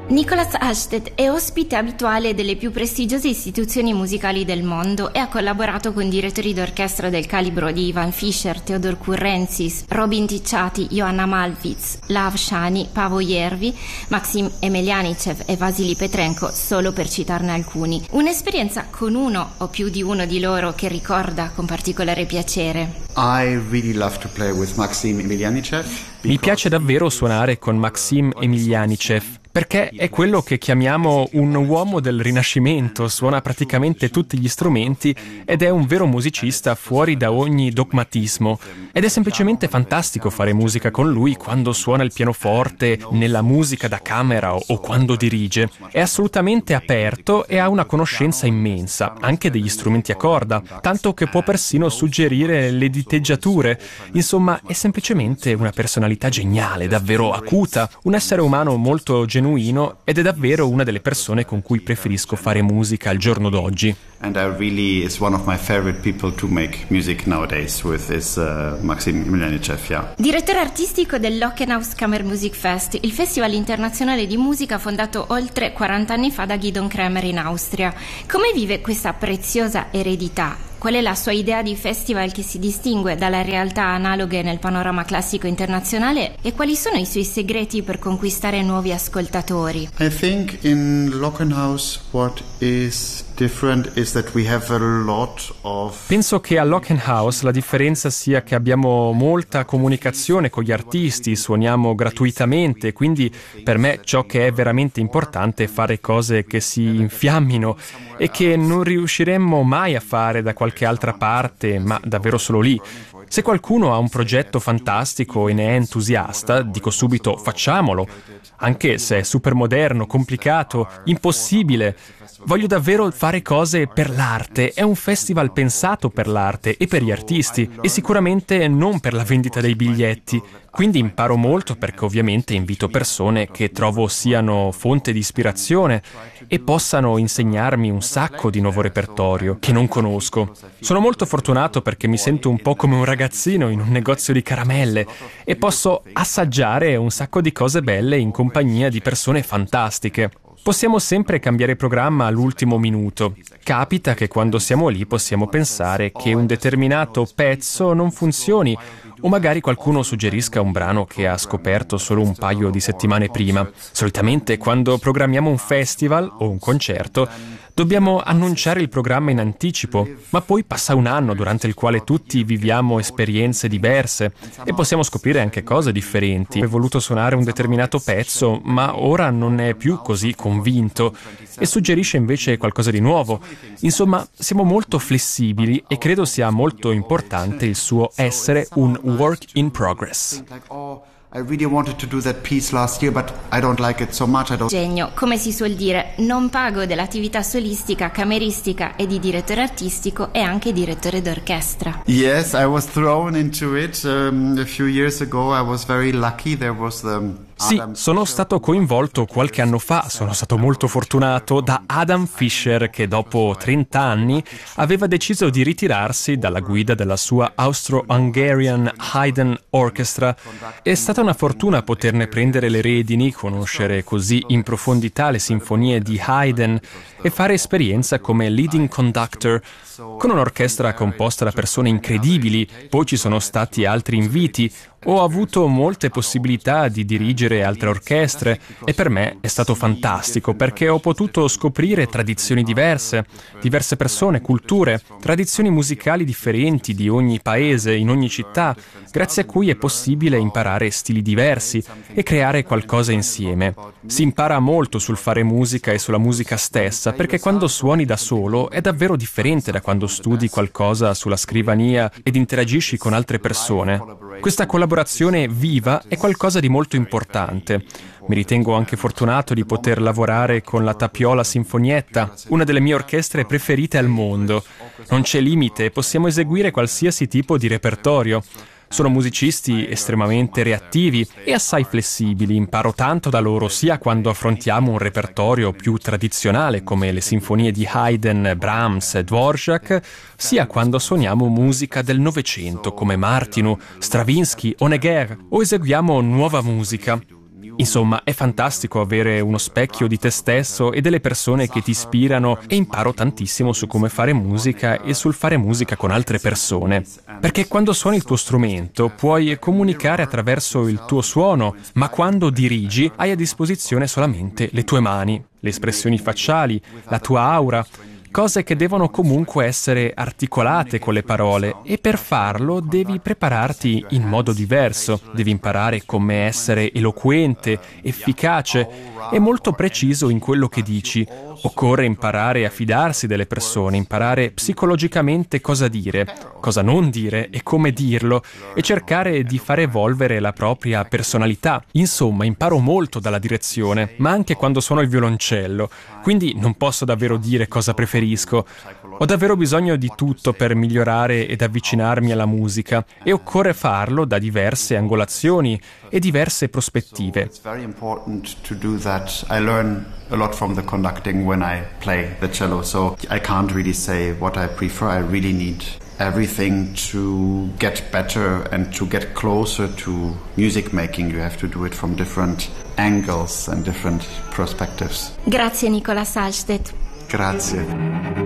Nicolas Halstead è ospite abituale delle più prestigiose istituzioni musicali del mondo e ha collaborato con direttori d'orchestra del calibro di Ivan Fischer, Theodor Currenzis, Robin Ticciati, Johanna Malvitz, Lav Shani, Pavo Järvi, Maxim Emelianichev e Vasily Petrenko, solo per citarne alcuni. Un'esperienza con uno o più di uno di loro che ricorda con particolare piacere. I really love to play with Maxim Emelianichev. Mi piace davvero suonare con Maxim Emelianichev, perché è quello che chiamiamo un uomo del Rinascimento, suona praticamente tutti gli strumenti ed è un vero musicista fuori da ogni dogmatismo. Ed è semplicemente fantastico fare musica con lui quando suona il pianoforte, nella musica da camera o quando dirige. È assolutamente aperto e ha una conoscenza immensa, anche degli strumenti a corda, tanto che può persino suggerire le diteggiature. Insomma, è semplicemente una personalità geniale, davvero acuta, un essere umano molto genuino ed è davvero una delle persone con cui preferisco fare musica al giorno d'oggi. And I really is one of my favorite people to make music nowadays with is Maxim Emelianichev, yeah. Direttore artistico del Lockenhaus Kammermusikfest, il festival internazionale di musica fondato oltre 40 anni fa da Gidon Kremer in Austria. Come vive questa preziosa eredità? Qual è la sua idea di festival che si distingue dalle realtà analoghe nel panorama classico internazionale e quali sono i suoi segreti per conquistare nuovi ascoltatori? I think in Lockenhaus what is different is that we have a lot of... Penso che a Lockenhaus la differenza sia che abbiamo molta comunicazione con gli artisti, suoniamo gratuitamente, quindi per me ciò che è veramente importante è fare cose che si infiammino e che non riusciremmo mai a fare da qualche altra parte, ma davvero solo lì. Se qualcuno ha un progetto fantastico e ne è entusiasta, dico subito facciamolo, anche se è super moderno, complicato, impossibile. Voglio davvero fare cose per l'arte, è un festival pensato per l'arte e per gli artisti e sicuramente non per la vendita dei biglietti. Quindi imparo molto perché ovviamente invito persone che trovo siano fonte di ispirazione e possano insegnarmi un sacco di nuovo repertorio che non conosco. Sono molto fortunato perché mi sento un po' come un ragazzino in un negozio di caramelle e posso assaggiare un sacco di cose belle in compagnia di persone fantastiche. Possiamo sempre cambiare programma all'ultimo minuto. Capita che quando siamo lì possiamo pensare che un determinato pezzo non funzioni o magari qualcuno suggerisca un brano che ha scoperto solo un paio di settimane prima. Solitamente quando programmiamo un festival o un concerto dobbiamo annunciare il programma in anticipo, ma poi passa un anno durante il quale tutti viviamo esperienze diverse e possiamo scoprire anche cose differenti. Ho voluto suonare un determinato pezzo, ma ora non è più così convinto e suggerisce invece qualcosa di nuovo. Insomma, siamo molto flessibili e credo sia molto importante il suo essere un work in progress. I really wanted to do that piece last year, but I don't like it so much. Genio, come si suol dire, non pago dell'attività solistica, cameristica e di direttore artistico e anche direttore d'orchestra. Yes, I was thrown into it a few years ago. I was very lucky. There was the Sì, sono stato coinvolto qualche anno fa, sono stato molto fortunato, da Adam Fischer che dopo 30 anni aveva deciso di ritirarsi dalla guida della sua Austro-Hungarian Haydn Orchestra. È stata una fortuna poterne prendere le redini, conoscere così in profondità le sinfonie di Haydn e fare esperienza come leading conductor con un'orchestra composta da persone incredibili. Poi ci sono stati altri inviti. Ho avuto molte possibilità di dirigere altre orchestre e per me è stato fantastico perché ho potuto scoprire tradizioni diverse persone, culture, tradizioni musicali differenti di ogni paese, in ogni città, grazie a cui è possibile imparare stili diversi e creare qualcosa insieme. Si impara molto sul fare musica e sulla musica stessa perché quando suoni da solo è davvero differente da quando studi qualcosa sulla scrivania ed interagisci con altre persone. Questa collaborazione viva è qualcosa di molto importante. Mi ritengo anche fortunato di poter lavorare con la Tapiola Sinfonietta, una delle mie orchestre preferite al mondo. Non c'è limite, possiamo eseguire qualsiasi tipo di repertorio. Sono musicisti estremamente reattivi e assai flessibili, imparo tanto da loro sia quando affrontiamo un repertorio più tradizionale come le sinfonie di Haydn, Brahms, Dvorak, sia quando suoniamo musica del Novecento come Martinu, Stravinsky, Honegger o eseguiamo nuova musica. Insomma, è fantastico avere uno specchio di te stesso e delle persone che ti ispirano, e imparo tantissimo su come fare musica e sul fare musica con altre persone. Perché quando suoni il tuo strumento puoi comunicare attraverso il tuo suono, ma quando dirigi hai a disposizione solamente le tue mani, le espressioni facciali, la tua aura, cose che devono comunque essere articolate con le parole, e per farlo devi prepararti in modo diverso, devi imparare come essere eloquente, efficace e molto preciso in quello che dici. Occorre imparare a fidarsi delle persone, imparare psicologicamente cosa dire, cosa non dire e come dirlo, e cercare di far evolvere la propria personalità. Insomma, imparo molto dalla direzione, ma anche quando suono il violoncello, quindi non posso davvero dire cosa preferisco. Ho davvero bisogno di tutto per migliorare ed avvicinarmi alla musica, e occorre farlo da diverse angolazioni e diverse prospettive. It's very important to do that. I learn a lot from the conducting when I play the cello, so I can't really say what I prefer. I really need everything to get better and to get closer to music making. You have to do it from different angles and different perspectives. Grazie Nicola Sahlstedt. Grazie.